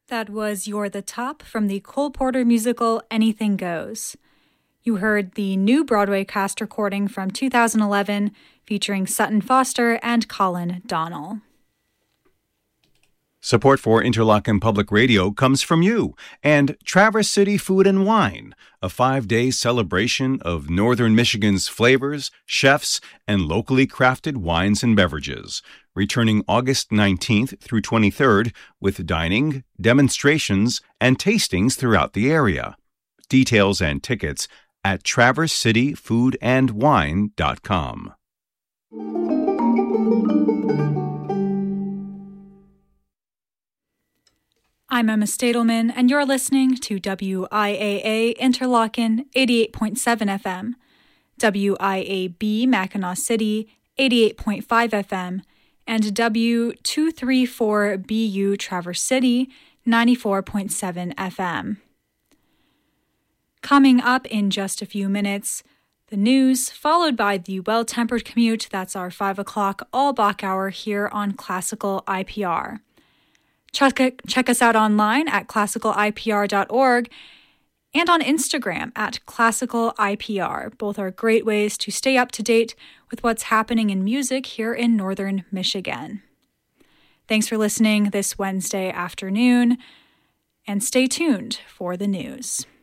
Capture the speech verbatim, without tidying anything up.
That was You're the Top from the Cole Porter musical Anything Goes. You heard the new Broadway cast recording from two thousand eleven featuring Sutton Foster and Colin Donnell. Support for Interlochen Public Radio comes from you and Traverse City Food and Wine, a five-day celebration of Northern Michigan's flavors, chefs, and locally crafted wines and beverages, returning August nineteenth through twenty-third with dining, demonstrations, and tastings throughout the area. Details and tickets at traverse city food and wine dot com. I'm Emma Stadelman, and you're listening to W I A A Interlochen eighty-eight point seven F M, W I A B Mackinac City eighty-eight point five F M, and W two thirty-four B U Traverse City ninety-four point seven F M. Coming up in just a few minutes, the news, followed by the Well-Tempered Commute. That's our five o'clock all-block hour here on Classical I P R. Check, check us out online at classical I P R dot org and on Instagram at classical I P R. Both are great ways to stay up to date with what's happening in music here in Northern Michigan. Thanks for listening this Wednesday afternoon, and stay tuned for the news.